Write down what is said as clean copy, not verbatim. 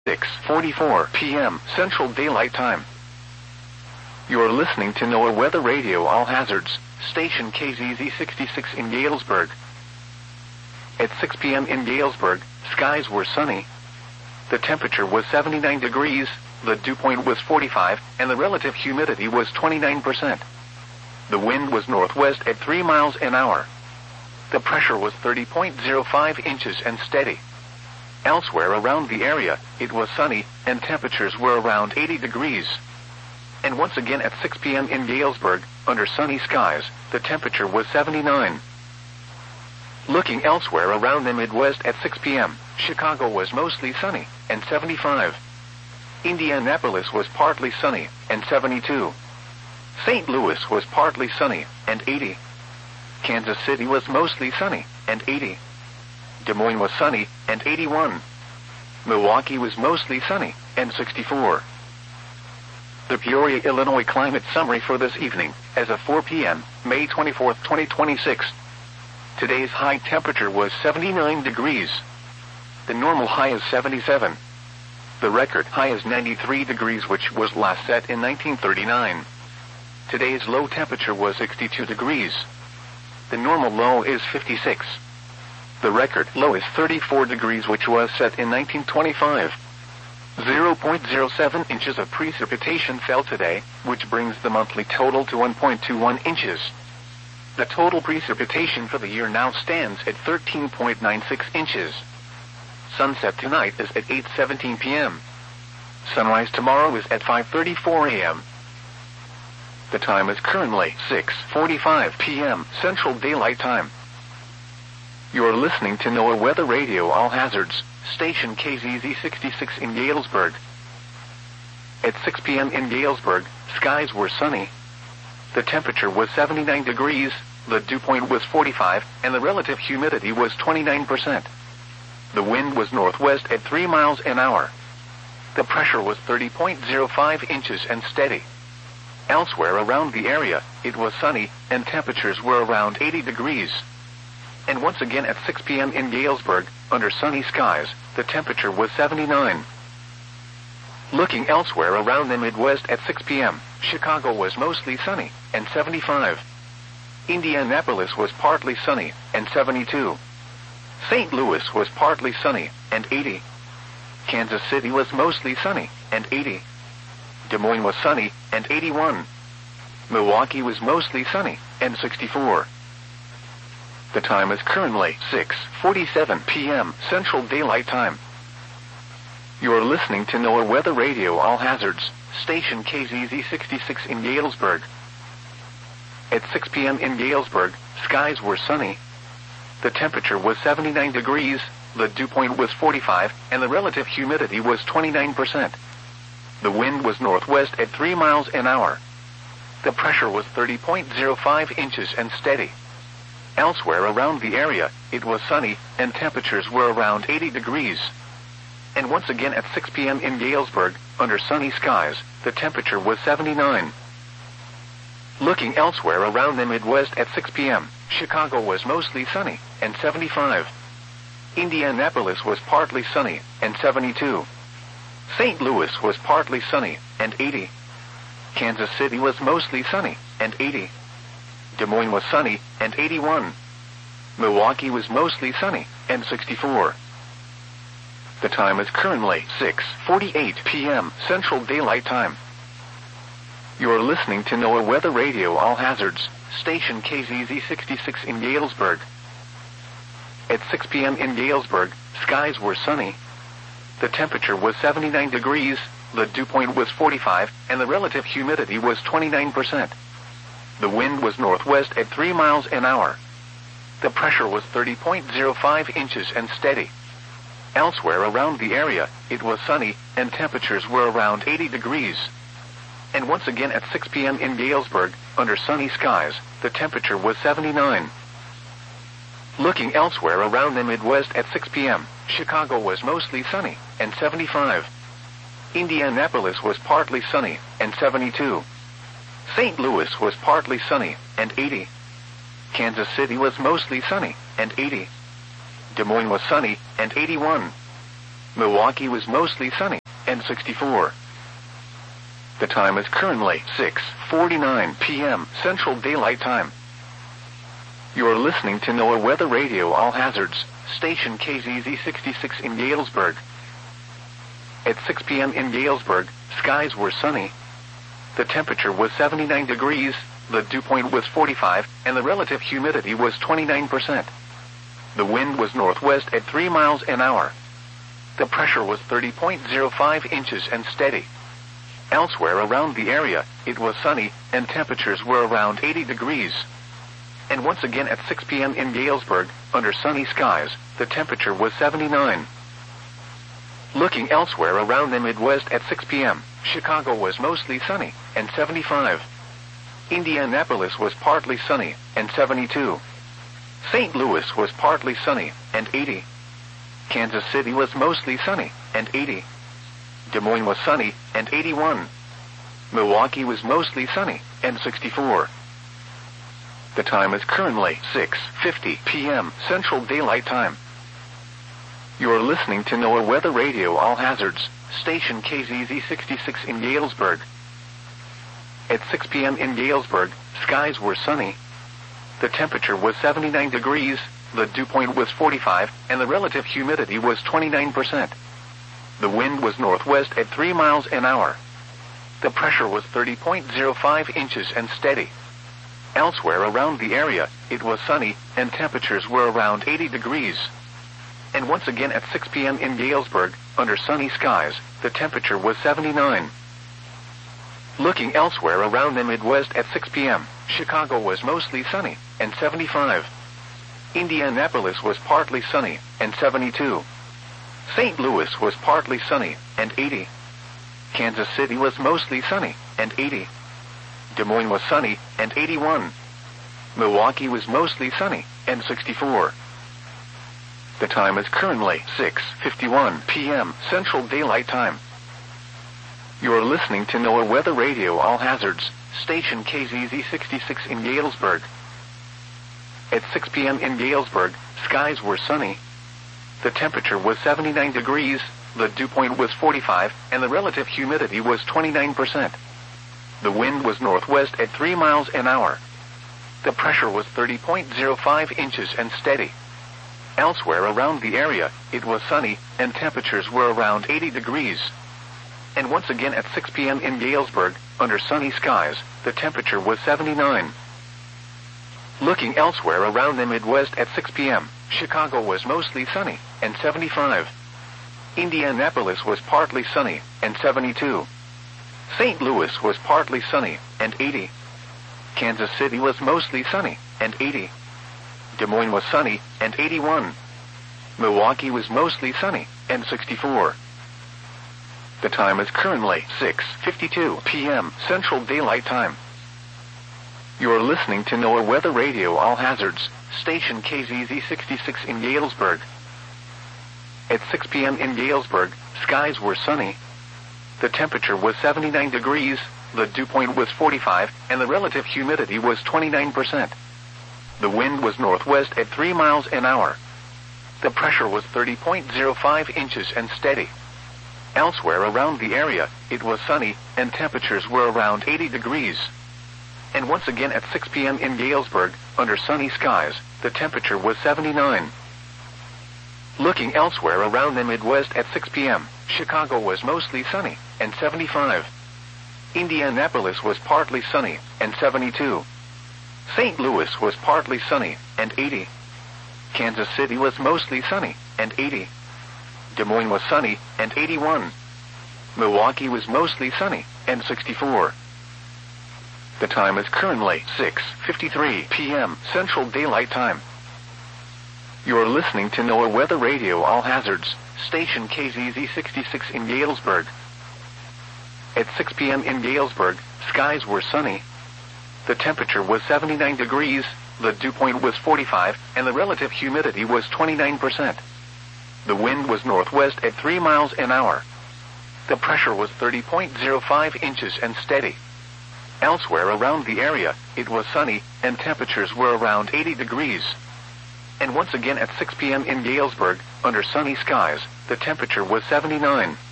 6:44 p.m. Central Daylight Time. You're listening to NOAA Weather Radio All Hazards, station KZZ 66 in Galesburg. At 6 p.m. in Galesburg, skies were sunny. The temperature was 79 degrees, the dew point was 45, and the relative humidity was 29%. The wind was northwest at 3 miles an hour. The pressure was 30.05 inches and steady. Elsewhere around the area, it was sunny, and temperatures were around 80 degrees. And once again at 6 p.m. in Galesburg, under sunny skies, the temperature was 79. Looking elsewhere around the Midwest at 6 p.m., Chicago was mostly sunny, and 75. Indianapolis was partly sunny, and 72. St. Louis was partly sunny, and 80. Kansas City was mostly sunny, and 80. Des Moines was sunny, and 81. Milwaukee was mostly sunny, and 64. The Peoria, Illinois climate summary for this evening, as of 4 p.m., May 24, 2026. Today's high temperature was 79 degrees. The normal high is 77. The record high is 93 degrees, which was last set in 1939. Today's low temperature was 62 degrees. The normal low is 56. The record low is 34 degrees, which was set in 1925. 0.07 inches of precipitation fell today, which brings the monthly total to 1.21 inches. The total precipitation for the year now stands at 13.96 inches. Sunset tonight is at 8:17 p.m. Sunrise tomorrow is at 5:34 a.m. The time is currently 6:45 p.m. Central Daylight Time. You're listening to NOAA Weather Radio All Hazards, station KZZ 66 in Galesburg. At 6 p.m. in Galesburg, skies were sunny. The temperature was 79 degrees, the dew point was 45, and the relative humidity was 29%. The wind was northwest at 3 miles an hour. The pressure was 30.05 inches and steady. Elsewhere around the area, it was sunny, and temperatures were around 80 degrees. And once again at 6 p.m. in Galesburg, under sunny skies, the temperature was 79. Looking elsewhere around the Midwest at 6 p.m., Chicago was mostly sunny, and 75. Indianapolis was partly sunny, and 72. St. Louis was partly sunny, and 80. Kansas City was mostly sunny, and 80. Des Moines was sunny, and 81. Milwaukee was mostly sunny, and 64. The time is currently 6:47 p.m. Central Daylight Time. You're listening to NOAA Weather Radio All Hazards, station KZZ 66 in Galesburg. At 6 p.m. in Galesburg, skies were sunny. The temperature was 79 degrees, the dew point was 45, and the relative humidity was 29%. The wind was northwest at 3 miles an hour. The pressure was 30.05 inches and steady. Elsewhere around the area, it was sunny, and temperatures were around 80 degrees. And once again at 6 p.m. in Galesburg, under sunny skies, the temperature was 79. Looking elsewhere around the Midwest at 6 p.m., Chicago was mostly sunny, and 75. Indianapolis was partly sunny, and 72. St. Louis was partly sunny, and 80. Kansas City was mostly sunny, and 80. Des Moines was sunny, and 81. Milwaukee was mostly sunny, and 64. The time is currently 6:48 p.m. Central Daylight Time. You're listening to NOAA Weather Radio All Hazards, station KZZ 66 in Galesburg. At 6 p.m. in Galesburg, skies were sunny. The temperature was 79 degrees, the dew point was 45, and the relative humidity was 29%. The wind was northwest at 3 miles an hour. The pressure was 30.05 inches and steady. Elsewhere around the area, it was sunny, and temperatures were around 80 degrees. And once again at 6 p.m. in Galesburg, under sunny skies, the temperature was 79. Looking elsewhere around the Midwest at 6 p.m., Chicago was mostly sunny, and 75. Indianapolis was partly sunny, and 72. St. Louis was partly sunny, and 80. Kansas City was mostly sunny, and 80. Des Moines was sunny, and 81. Milwaukee was mostly sunny, and 64. The time is currently 6:49 p.m. Central Daylight Time. You are listening to NOAA Weather Radio All Hazards, station KZZ 66 in Galesburg. At 6 p.m. in Galesburg, skies were sunny. The temperature was 79 degrees, the dew point was 45, and the relative humidity was 29%. The wind was northwest at 3 miles an hour. The pressure was 30.05 inches and steady. Elsewhere around the area, it was sunny, and temperatures were around 80 degrees. And once again at 6 p.m. in Galesburg, under sunny skies, the temperature was 79. Looking elsewhere around the Midwest at 6 p.m., Chicago was mostly sunny, and 75. Indianapolis was partly sunny, and 72. St. Louis was partly sunny, and 80. Kansas City was mostly sunny, and 80. Des Moines was sunny, and 81. Milwaukee was mostly sunny, and 64. The time is currently 6:50 p.m. Central Daylight Time. You are listening to NOAA Weather Radio All Hazards, station KZZ 66 in Galesburg. At 6 p.m. in Galesburg, skies were sunny. The temperature was 79 degrees, the dew point was 45, and the relative humidity was 29%. The wind was northwest at 3 miles an hour. The pressure was 30.05 inches and steady. Elsewhere around the area, it was sunny, and temperatures were around 80 degrees. And once again at 6 p.m. in Galesburg, under sunny skies, the temperature was 79. Looking elsewhere around the Midwest at 6 p.m., Chicago was mostly sunny, and 75. Indianapolis was partly sunny, and 72. St. Louis was partly sunny, and 80. Kansas City was mostly sunny, and 80. Des Moines was sunny, and 81. Milwaukee was mostly sunny, and 64. The time is currently 6:51 p.m. Central Daylight Time. You are listening to NOAA Weather Radio All Hazards, station KZZ 66 in Galesburg. At 6 p.m. in Galesburg, skies were sunny. The temperature was 79 degrees, the dew point was 45, and the relative humidity was 29%. The wind was northwest at 3 miles an hour. The pressure was 30.05 inches and steady. Elsewhere around the area, it was sunny, and temperatures were around 80 degrees. And once again at 6 p.m. in Galesburg, under sunny skies, the temperature was 79. Looking elsewhere around the Midwest at 6 p.m., Chicago was mostly sunny, and 75. Indianapolis was partly sunny, and 72. St. Louis was partly sunny, and 80. Kansas City was mostly sunny, and 80. Des Moines was sunny, and 81. Milwaukee was mostly sunny, and 64. The time is currently 6:52 p.m. Central Daylight Time. You are listening to NOAA Weather Radio All Hazards, station KZZ 66 in Galesburg. At 6 p.m. in Galesburg, skies were sunny. The temperature was 79 degrees, the dew point was 45, and the relative humidity was 29%. The wind was northwest at 3 miles an hour. The pressure was 30.05 inches and steady. Elsewhere around the area, it was sunny, and temperatures were around 80 degrees. And once again at 6 p.m. in Galesburg, under sunny skies, the temperature was 79. Looking elsewhere around the Midwest at 6 p.m., Chicago was mostly sunny, and 75. Indianapolis was partly sunny, and 72. St. Louis was partly sunny, and 80. Kansas City was mostly sunny, and 80. Des Moines was sunny, and 81. Milwaukee was mostly sunny, and 64. The time is currently 6:53 p.m. Central Daylight Time. You are listening to NOAA Weather Radio All Hazards, station KZZ 66 in Galesburg. At 6 p.m. in Galesburg, skies were sunny. The temperature was 79 degrees, the dew point was 45, and the relative humidity was 29%. The wind was northwest at 3 miles an hour. The pressure was 30.05 inches and steady. Elsewhere around the area, it was sunny, and temperatures were around 80 degrees. And once again at 6 p.m. in Galesburg, under sunny skies, The temperature was 79.